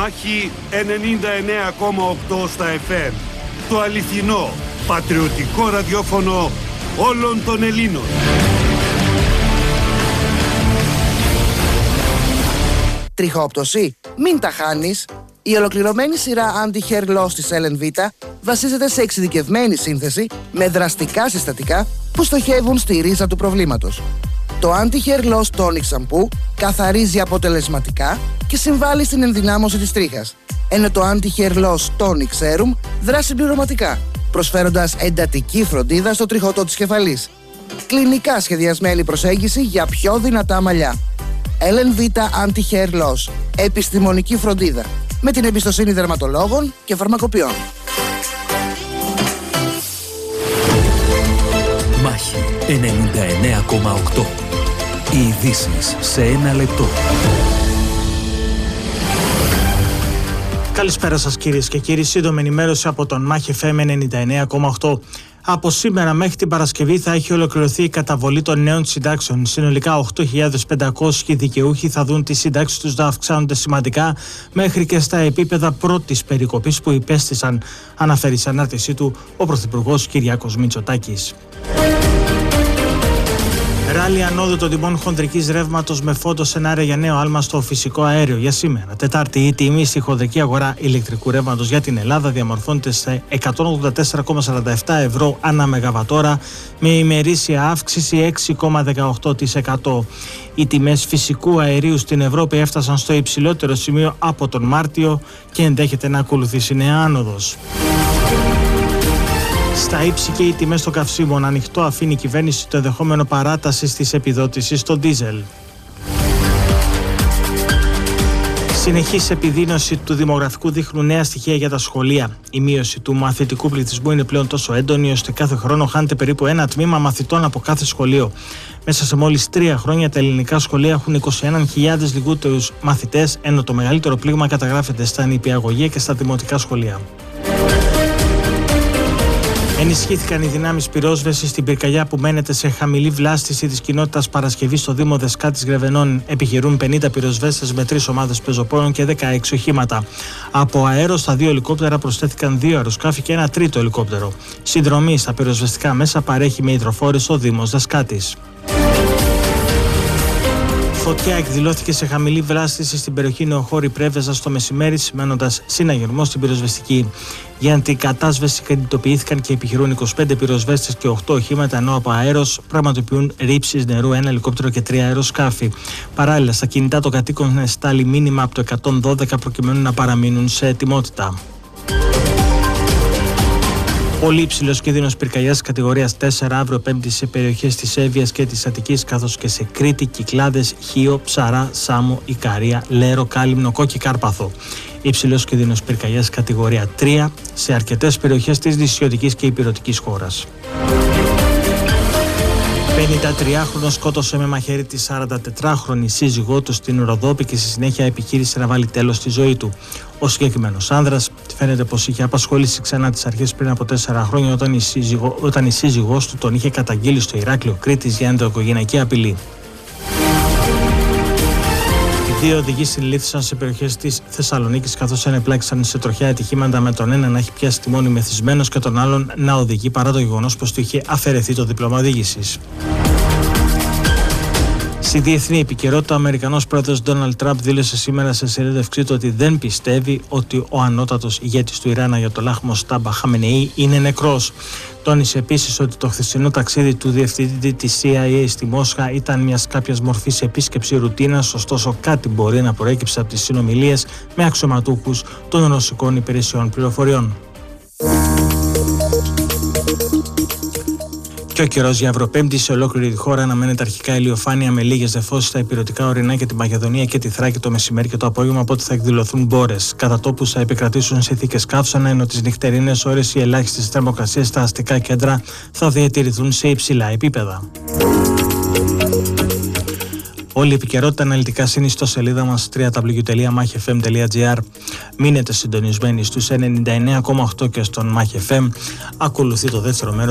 Μάχη 99,8 στα FM. Το αληθινό, πατριωτικό ραδιόφωνο όλων των Ελλήνων. Τριχόπτωση? Μην τα χάνεις. Η ολοκληρωμένη σειρά Anti-Hair Loss της LNV βασίζεται σε εξειδικευμένη σύνθεση με δραστικά συστατικά που στοχεύουν στη ρίζα του προβλήματος. Το Anti-Hair Loss Tonic Shampoo καθαρίζει αποτελεσματικά και συμβάλλει στην ενδυνάμωση της τρίχας, ενώ το Anti-Hair Loss Tonic Serum δράσει συμπληρωματικά, προσφέροντας εντατική φροντίδα στο τριχωτό της κεφαλής. Κλινικά σχεδιασμένη προσέγγιση για πιο δυνατά μαλλιά. LNV Anti-Hair Loss. Επιστημονική φροντίδα με την εμπιστοσύνη δερματολόγων και φαρμακοποιών. Μάχη 99,8. Οι ειδήσεις σε ένα λεπτό. Καλησπέρα σας κυρίες και κύριοι. Σύντομη ενημέρωση από τον Μάχη FM 99,8. Από σήμερα μέχρι την Παρασκευή θα έχει ολοκληρωθεί η καταβολή των νέων συντάξεων. Συνολικά 8.500 δικαιούχοι θα δουν τις συντάξεις τους να αυξάνονται σημαντικά μέχρι και στα επίπεδα πρώτης περικοπής που υπέστησαν, αναφέρει σε ανάρτησή του ο Πρωθυπουργός Κυριάκος Μητσοτάκης. Ράλι ανόδου των τιμών χονδρικής ρεύματος με φόντο σενάρια για νέο άλμα στο φυσικό αέριο για σήμερα. Τετάρτη, η τιμή στη χονδρική αγορά ηλεκτρικού ρεύματος για την Ελλάδα διαμορφώνεται σε 184,47 ευρώ ανά μεγαβατόρα με ημερήσια αύξηση 6,18%. Οι τιμές φυσικού αερίου στην Ευρώπη έφτασαν στο υψηλότερο σημείο από τον Μάρτιο και ενδέχεται να ακολουθήσει νέα άνοδος. Στα ύψη και οι τιμές των καυσίμων, ανοιχτό αφήνει η κυβέρνηση το ενδεχόμενο παράταση της επιδότησης στο ντίζελ. Συνεχής επιδείνωση του δημογραφικού δείχνουν νέα στοιχεία για τα σχολεία. Η μείωση του μαθητικού πληθυσμού είναι πλέον τόσο έντονη ώστε κάθε χρόνο χάνεται περίπου ένα τμήμα μαθητών από κάθε σχολείο. Μέσα σε μόλις 3 χρόνια τα ελληνικά σχολεία έχουν 21.000 λιγότερους μαθητές, ενώ το μεγαλύτερο πλήγμα καταγράφεται στα νηπιαγωγεία και στα δημοτικά σχολεία. Ενισχύθηκαν οι δυνάμεις πυρόσβεσης στην πυρκαγιά που μένεται σε χαμηλή βλάστηση της κοινότητας Παρασκευή στο Δήμο Δεσκάτης Γρεβενών. Επιχειρούν 50 πυροσβέστες με 3 ομάδες πεζοπόρων και 16 οχήματα. Από αέρο στα 2 ελικόπτερα προσθέθηκαν 2 αεροσκάφη και ένα τρίτο ελικόπτερο. Συνδρομή στα πυροσβεστικά μέσα παρέχει με υδροφόρες ο Δήμος Δεσκάτης. Φωτιά εκδηλώθηκε σε χαμηλή βλάστηση στην περιοχή Νεοχώρη Πρέβεζα στο μεσημέρι, σημαίνοντας συναγερμό στην πυροσβεστική. Για την κατάσβεση κινητοποιήθηκαν και επιχειρούν 25 πυροσβέστες και 8 οχήματα, ενώ από αέρος πραγματοποιούν ρήψεις νερού, 1 ελικόπτερο και 3 αεροσκάφη. Παράλληλα, στα κινητά των κατοίκων στάλει μήνυμα από το 112 προκειμένου να παραμείνουν σε ετοιμότητα. Πολύ υψηλός κίνδυνος πυρκαγιάς κατηγορίας 4 αύριο Πέμπτη σε περιοχές της Εύβοιας και της Αττικής, καθώς και σε Κρήτη, Κυκλάδες, Χίο, Ψαρά, Σάμο, Ικαρία, Λέρο, Κάλυμνο, Κόκκι, Κάρπαθο. Υψηλός κίνδυνος πυρκαγιάς κατηγορία 3 σε αρκετές περιοχές της νησιωτικής και ηπειρωτικής χώρας. 53χρονος σκότωσε με μαχαίρι τη 44χρονη σύζυγό του στην Ροδόπη και στη συνέχεια επιχείρησε να βάλει τέλος στη ζωή του. Ο συγκεκριμένος άνδρας φαίνεται πως είχε απασχολήσει ξανά τις αρχές πριν από 4 χρόνια όταν η σύζυγός του τον είχε καταγγείλει στο Ηράκλειο Κρήτης για ενδοοικογενειακή απειλή. Οι 2 οδηγοί συνελήφθησαν σε περιοχές της Θεσσαλονίκης καθώς ενεπλάκησαν σε τροχιά ατυχήματα, με τον ένα να έχει πιάσει τιμόνι μεθυσμένος και τον άλλον να οδηγεί παρά το γεγονός πως του είχε αφαιρεθεί το δίπλωμα οδήγησης. Στη διεθνή επικαιρότητα, ο Αμερικανός πρόεδρος Ντόναλντ Τραμπ δήλωσε σήμερα σε συνέντευξή του ότι δεν πιστεύει ότι ο ανώτατος ηγέτης του Ιράν, Αγιατολάχ Μοστάμπα Χαμενεή, είναι νεκρός. Τόνισε επίσης ότι το χθεσινό ταξίδι του διευθυντή της CIA στη Μόσχα ήταν μιας κάποιας μορφής επίσκεψη ρουτίνας, ωστόσο κάτι μπορεί να προέκυψε από τις συνομιλίες με αξιωματούχους των ρωσικών υπηρεσιών πληροφοριών. Και ο καιρός για Αυροπέμπτη σε ολόκληρη τη χώρα αναμένεται αρχικά ηλιοφάνεια με λίγες νεφώσεις στα ηπειρωτικά ορεινά και τη Μακεδονία και τη Θράκη το μεσημέρι και το απόγευμα, από ότι θα εκδηλωθούν μπόρες. Κατά τόπους θα επικρατήσουν συνθήκες καύσωνα, ενώ τις νυχτερινές ώρες οι ελάχιστες θερμοκρασίες στα αστικά κέντρα θα διατηρηθούν σε υψηλά επίπεδα. Όλη η επικαιρότητα αναλυτικά στην ιστοσελίδα μας www.machfm.gr. Μείνετε συντονισμένοι στους 99,8 και στον Μάχη FM. Ακολουθεί το δεύτερο μέρος